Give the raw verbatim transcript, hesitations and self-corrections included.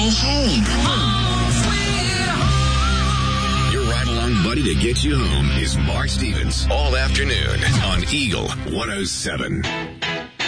home. Your ride-along buddy to get you home is Mark Stevens, all afternoon on Eagle one oh seven.